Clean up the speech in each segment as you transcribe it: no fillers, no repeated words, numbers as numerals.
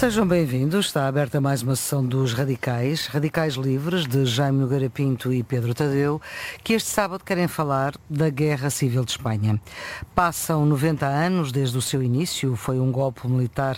Sejam bem-vindos, está aberta mais uma sessão dos Radicais, Radicais Livres, de Jaime Nogueira Pinto e Pedro Tadeu, que este sábado querem falar da Guerra Civil de Espanha. Passam 90 anos desde o seu início, foi um golpe militar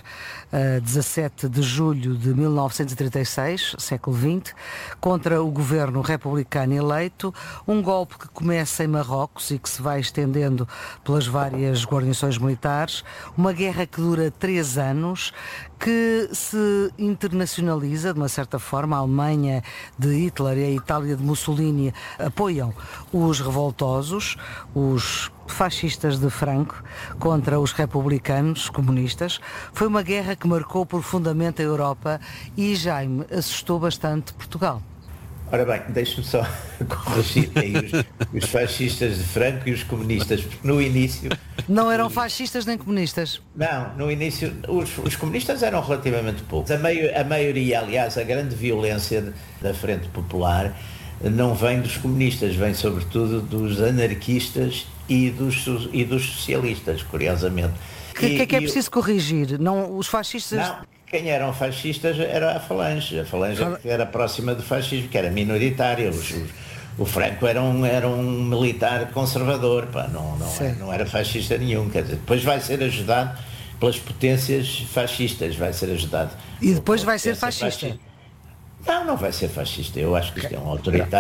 17 de julho de 1936, século XX, contra o governo republicano eleito, um golpe que começa em Marrocos e que se vai estendendo pelas várias guarnições militares, uma guerra que dura 3 anos, que se internacionaliza de uma certa forma. A Alemanha de Hitler e a Itália de Mussolini apoiam os revoltosos, os fascistas de Franco, contra os republicanos comunistas. Foi uma guerra que marcou profundamente a Europa e, Jaime, assustou bastante Portugal. Ora bem, deixe-me só corrigir aí os fascistas de Franco e os comunistas, porque no início... Não eram fascistas nem comunistas? Não, no início os comunistas eram relativamente poucos. A maioria, aliás, a grande violência da Frente Popular não vem dos comunistas, vem sobretudo dos anarquistas e dos socialistas, curiosamente. O que é preciso corrigir? Não, os fascistas... Não. Quem eram fascistas era a Falange que era próxima do fascismo, que era minoritária. O Franco era um militar conservador, não era fascista nenhum, quer dizer, depois vai ser ajudado pelas potências fascistas, vai ser ajudado. E depois vai ser fascista? Não vai ser fascista, eu acho que isto é um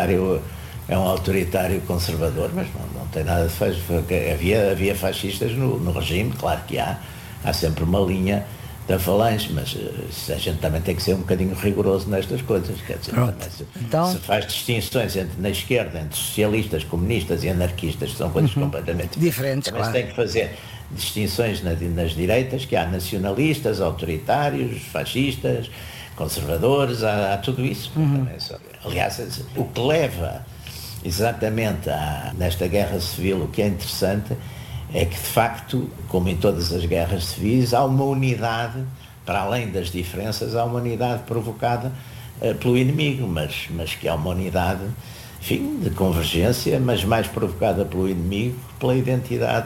autoritário conservador, mas não tem nada de fascista. Havia fascistas no regime, claro que há sempre uma linha da Falange, mas a gente também tem que ser um bocadinho rigoroso nestas coisas, quer dizer, então... se faz distinções na esquerda, entre socialistas, comunistas e anarquistas, que são coisas completamente diferentes, também claro. Se tem que fazer distinções nas direitas, que há nacionalistas, autoritários, fascistas, conservadores, há tudo isso. Aliás, o que leva exatamente nesta guerra civil, o que é interessante é que, de facto, como em todas as guerras civis, há uma unidade, para além das diferenças, há uma unidade provocada pelo inimigo, mas que há uma unidade, enfim, de convergência, mas mais provocada pelo inimigo, pela identidade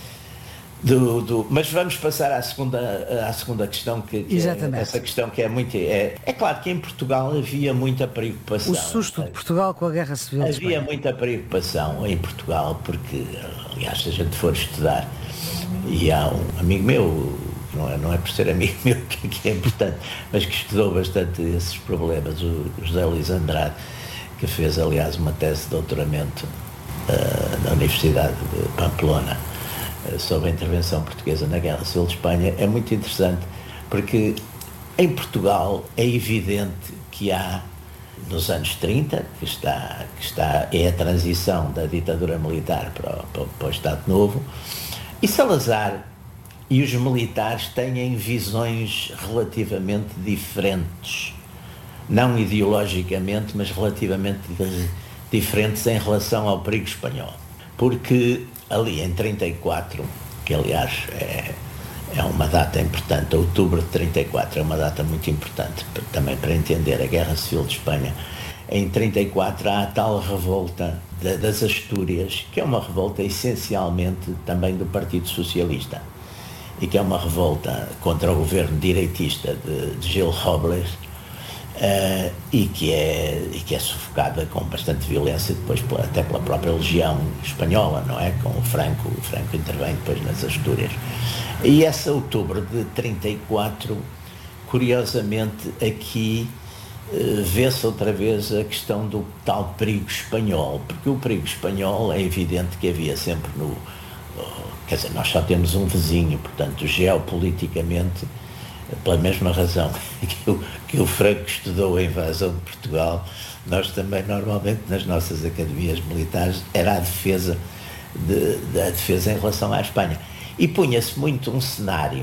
Mas vamos passar à segunda questão, que é essa questão que é muito... É claro que em Portugal havia muita preocupação. O susto de Portugal com a Guerra Civil de Espanha. Havia muita preocupação em Portugal, porque, aliás, se a gente for estudar, e há um amigo meu, não é por ser amigo meu que é importante, mas que estudou bastante esses problemas, o José Luís Andrade, que fez, aliás, uma tese de doutoramento na Universidade de Pamplona, sobre a intervenção portuguesa na Guerra Civil de Espanha. É muito interessante, porque em Portugal é evidente que há, nos anos 30, é a transição da ditadura militar para o Estado Novo, e Salazar e os militares têm visões relativamente diferentes, não ideologicamente, mas relativamente diferentes em relação ao perigo espanhol. Porque ali em 34, que aliás é uma data importante, outubro de 34 é uma data muito importante também para entender a Guerra Civil de Espanha. Em 34 há a tal revolta das Astúrias, que é uma revolta essencialmente também do Partido Socialista, e que é uma revolta contra o governo direitista de Gil Robles, e que é sufocada com bastante violência depois até pela própria legião espanhola, não é? Com o Franco intervém depois nas Astúrias. E esse outubro de 34, curiosamente, aqui vê-se outra vez a questão do tal perigo espanhol, porque o perigo espanhol é evidente que havia sempre quer dizer, nós só temos um vizinho, portanto, geopoliticamente, pela mesma razão que o Franco estudou a invasão de Portugal, nós também normalmente nas nossas academias militares era a defesa em relação à Espanha. E punha-se muito um cenário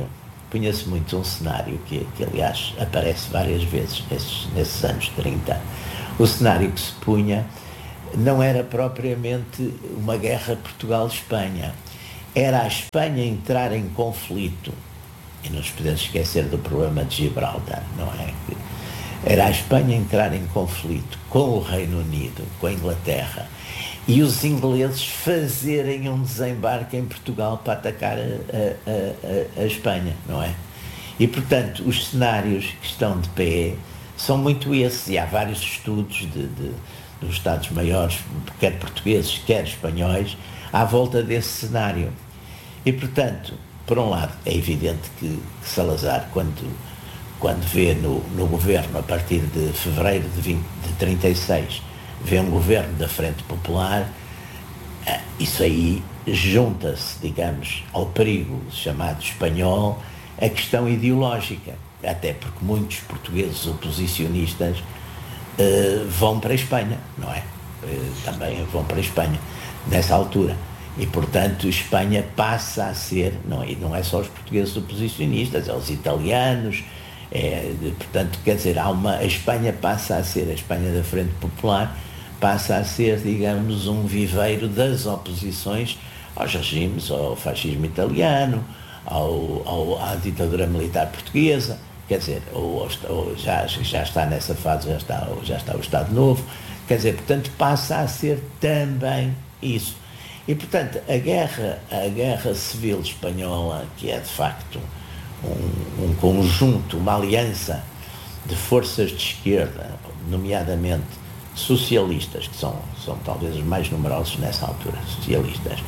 que aliás aparece várias vezes nesses anos 30. O cenário que se punha não era propriamente uma guerra Portugal-Espanha, era a Espanha entrar em conflito. E não nos podemos esquecer do problema de Gibraltar, não é? Era a Espanha entrar em conflito com o Reino Unido, com a Inglaterra, e os ingleses fazerem um desembarque em Portugal para atacar a Espanha, não é? E, portanto, os cenários que estão de pé são muito esses, e há vários estudos dos Estados-maiores, quer portugueses, quer espanhóis, à volta desse cenário. E, portanto, por um lado, é evidente que Salazar, quando vê no governo, a partir de fevereiro de 36, vê um governo da Frente Popular, isso aí junta-se, digamos, ao perigo chamado espanhol, a questão ideológica, até porque muitos portugueses oposicionistas vão para a Espanha, não é? Também vão para a Espanha, nessa altura. E, portanto, Espanha passa a ser, e não é só os portugueses oposicionistas, é os italianos, portanto, quer dizer, a Espanha passa a ser, a Espanha da Frente Popular, passa a ser, digamos, um viveiro das oposições aos regimes, ao fascismo italiano, à ditadura militar portuguesa, quer dizer, já está nessa fase, já está o Estado Novo, quer dizer, portanto, passa a ser também isso. E, portanto, a guerra civil espanhola, que é de facto um conjunto, uma aliança de forças de esquerda, nomeadamente socialistas, que são talvez os mais numerosos nessa altura, socialistas,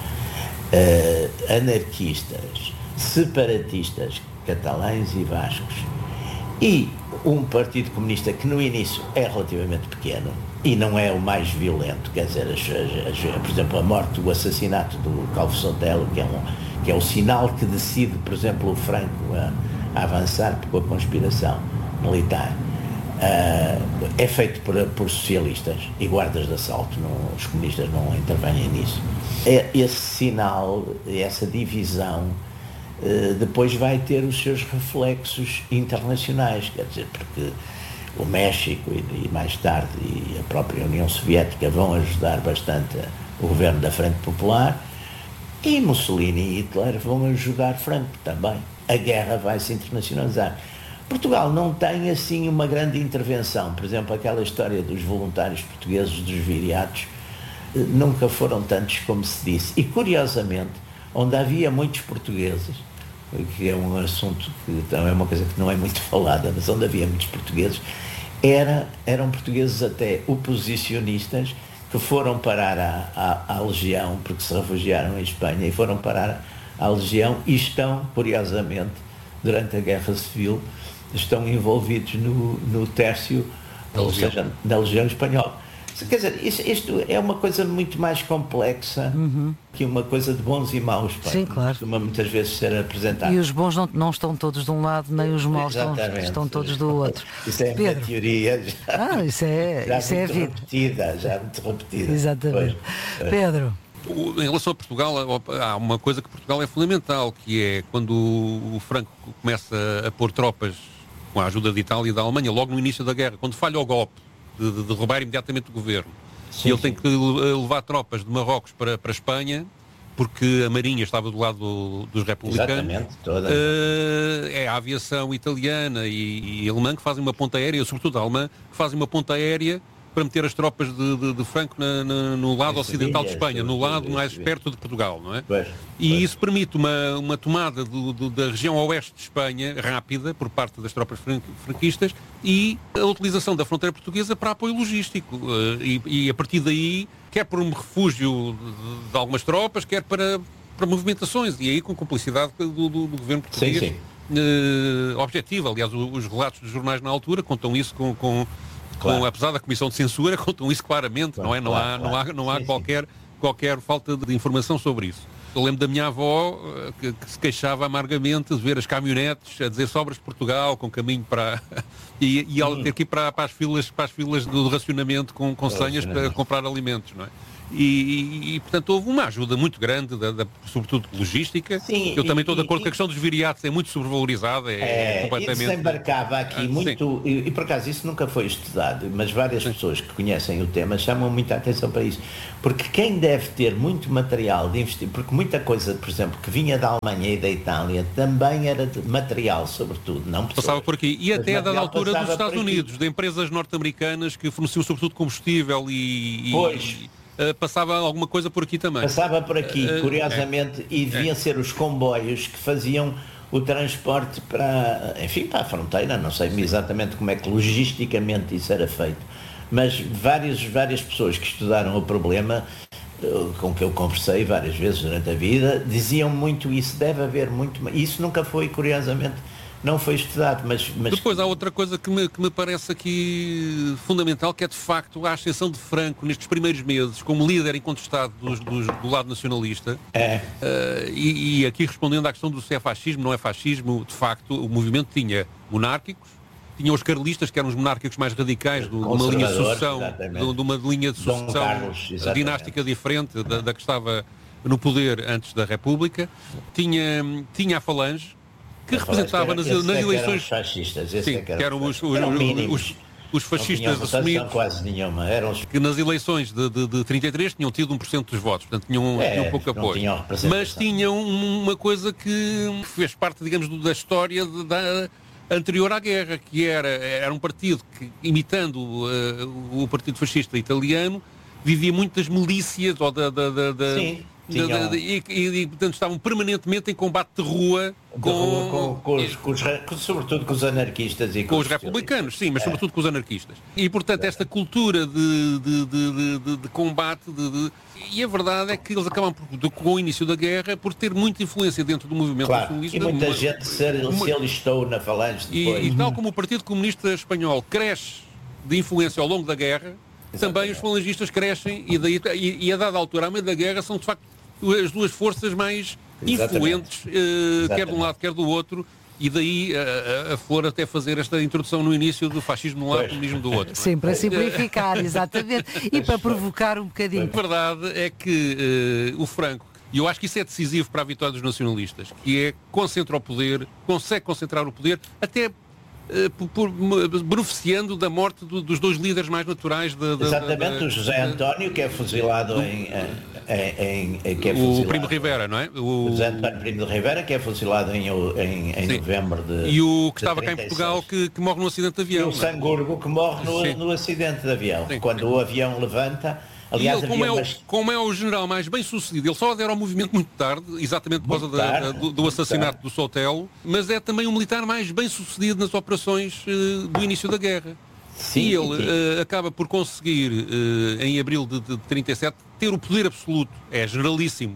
anarquistas, separatistas, catalães e vascos, e um partido comunista que no início é relativamente pequeno e não é o mais violento, quer dizer, por exemplo, a morte, o assassinato do Calvo Sotelo, que é o sinal que decide, por exemplo, o Franco a avançar com a conspiração militar, é feito por socialistas e guardas de assalto, os comunistas não intervêm nisso. Esse sinal, essa divisão, depois vai ter os seus reflexos internacionais, quer dizer, porque o México e mais tarde e a própria União Soviética vão ajudar bastante o governo da Frente Popular, e Mussolini e Hitler vão ajudar Franco também. A guerra vai se internacionalizar. Portugal não tem assim uma grande intervenção, por exemplo, aquela história dos voluntários portugueses, dos viriatos, nunca foram tantos como se disse, e curiosamente, onde havia muitos portugueses, que é um assunto que também é uma coisa que não é muito falada, mas onde havia muitos portugueses, eram portugueses até oposicionistas que foram parar à Legião, porque se refugiaram em Espanha e foram parar à Legião e estão, curiosamente, durante a Guerra Civil, estão envolvidos no tércio, ou seja, na Legião Espanhola. Quer dizer, isto é uma coisa muito mais complexa que uma coisa de bons e maus. Sim, claro. Costuma muitas vezes ser apresentado. E os bons não estão todos de um lado, nem os maus estão todos do outro. Isso é Pedro. Uma teoria isso é a vida. Já muito repetida. Exatamente. Pois. Pedro. Em relação a Portugal, há uma coisa que Portugal é fundamental, que é quando o Franco começa a pôr tropas com a ajuda de Itália e da Alemanha, logo no início da guerra, quando falha o golpe de derrubar imediatamente o governo, e ele tem que levar tropas de Marrocos para a Espanha, porque a Marinha estava do lado dos republicanos. Exatamente, toda. É a aviação italiana e alemã que fazem uma ponta aérea, sobretudo a alemã, que fazem uma ponta aérea para meter as tropas de Franco no lado ocidental de Espanha, no lado mais perto de Portugal, não é? Pois. Isso permite uma tomada da região oeste de Espanha rápida por parte das tropas franquistas e a utilização da fronteira portuguesa para apoio logístico. E a partir daí, quer por um refúgio de algumas tropas, quer para movimentações, e aí com cumplicidade do governo português. Sim. Objetivo. Aliás, os relatos dos jornais na altura contam isso Claro. Apesar da Comissão de Censura, contam isso claramente, claro, não é? Não há qualquer falta de informação sobre isso. Eu lembro da minha avó que se queixava amargamente de ver as caminhonetes a dizer sobras de Portugal, com caminho para... e ela ter que ir para as filas do racionamento com senhas para comprar alimentos, não é? E portanto, houve uma ajuda muito grande, sobretudo logística. Sim, eu também estou de acordo que a questão dos viriatos é muito sobrevalorizada, completamente... Isso embarcava aqui muito, e por acaso isso nunca foi estudado, mas várias pessoas que conhecem o tema chamam muita atenção para isso, porque quem deve ter muito material de investir, porque muita coisa, por exemplo, que vinha da Alemanha e da Itália, também era de material, sobretudo, não pessoas. Passava por aqui, e até da altura dos Estados Unidos, de empresas norte-americanas que forneciam sobretudo combustível passava alguma coisa por aqui também. Passava por aqui, curiosamente, e deviam ser os comboios que faziam o transporte para a fronteira. Não sei exatamente como é que logisticamente isso era feito, mas várias pessoas que estudaram o problema, com que eu conversei várias vezes durante a vida, diziam muito isso. Deve haver muito, isso nunca foi, curiosamente, não foi estudado, mas... Depois há outra coisa que me parece aqui fundamental, que é de facto a ascensão de Franco nestes primeiros meses como líder incontestado do lado nacionalista. E aqui respondendo à questão do se é fascismo, não é fascismo, de facto o movimento tinha monárquicos, tinha os carlistas, que eram os monárquicos mais radicais, de uma linha de sucessão dinástica diferente da que estava no poder antes da República. Tinha a Falange, que representava nas eleições fascistas, que eram os fascistas assumidos, quase nenhuma, que nas eleições de 33 tinham tido 1% dos votos, portanto tinham pouco apoio, mas tinham uma coisa que fez parte, digamos, da história da anterior à guerra, que era um partido que, imitando o Partido Fascista Italiano, vivia muito das milícias ou e portanto estavam permanentemente em combate de rua sobretudo com os anarquistas e com os republicanos, sim, mas sobretudo com os anarquistas. E portanto esta cultura de combate e a verdade é que eles acabam com o início da guerra por ter muita influência dentro do movimento nacionalista. E muita gente se alistou na Falange depois. E tal como o Partido Comunista Espanhol cresce de influência ao longo da guerra, também os falangistas crescem e a dada altura, à meio da guerra, são de facto as duas forças mais influentes, quer de um lado, quer do outro, e daí a Flor até fazer esta introdução no início do fascismo de um lado e do comunismo do outro. Sim, para simplificar, exatamente, e para provocar um bocadinho. A verdade é que o Franco, e eu acho que isso é decisivo para a vitória dos nacionalistas, que é concentra o poder, consegue concentrar o poder, até beneficiando da morte dos dois líderes mais naturais exatamente, o José António, que é fuzilado o Primo de Rivera, não é? O José António Primo de Rivera, que é fuzilado em novembro de... E o que estava cá em Portugal, que morre num acidente de avião. E o Sangurgo, que morre no acidente de avião. Sim. Quando o avião levanta... Aliás, como é o general mais bem sucedido, ele só adera ao movimento muito tarde, exatamente por causa do assassinato do Sotelo, mas é também um militar mais bem sucedido nas operações do início da guerra. Sim, e ele acaba por conseguir, em abril de 37, ter o poder absoluto, é generalíssimo,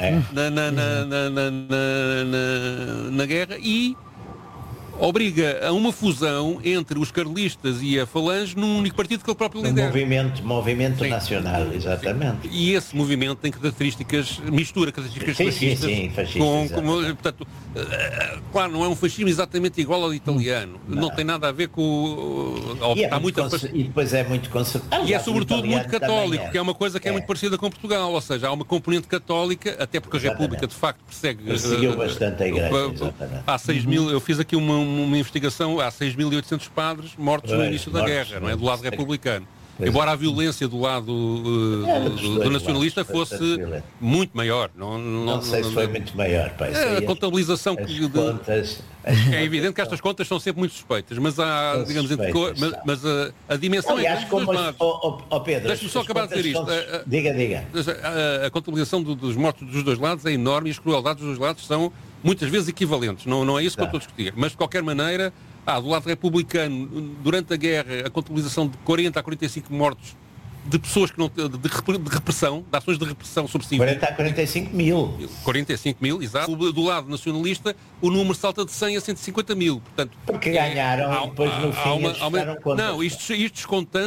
na guerra, e obriga a uma fusão entre os carlistas e a Falange num único partido que ele próprio lidera. Movimento nacional, exatamente. E esse movimento tem mistura características fascistas portanto, claro, não é um fascismo exatamente igual ao italiano. Não tem nada a ver com e depois é muito conservador. E é sobretudo muito católico, que é uma coisa que é muito parecida com Portugal, ou seja, há uma componente católica, até porque a República de facto perseguiu bastante a Igreja. Há 6 mil, eu fiz aqui uma investigação, há 6.800 padres mortos no início da guerra, não é? Do lado republicano. Embora a violência do lado do nacionalista fosse muito maior. Não sei se foi muito maior. A contabilização... É evidente que estas contas são sempre muito suspeitas, mas há, digamos, mas a dimensão é que Pedro, deixa-me só acabar de dizer isto. Diga. A contabilização dos mortos dos dois lados é enorme e as crueldades dos dois lados são muitas vezes equivalentes. Não é isso que eu estou a discutir. Mas, de qualquer maneira, do lado republicano, durante a guerra, a contabilização de 40 a 45 mortos de pessoas que não, de repressão, de ações de repressão sobre civis. 40 a 45 mil. 45 mil, exato. Do lado nacionalista, o número salta de 100 a 150 mil. Portanto, porque ganharam e depois no fim eles ficaram contra. Não, isto descontando